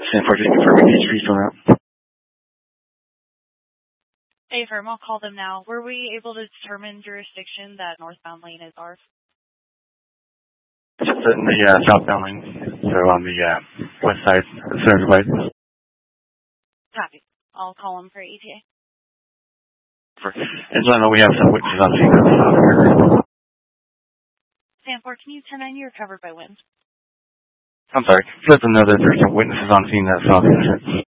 Sanford, just confirming HV on that. Hey, firm, I'll call them now. Were we able to determine jurisdiction that northbound lane is ours? Just in the southbound lane, so on the west side of the center way. Copy. I'll call them for ETA. And so I know we have some witnesses on scene. Sanford, can you turn on? You're covered by wind. I'm sorry. Let them know that there's some witnesses on scene that saw the incident.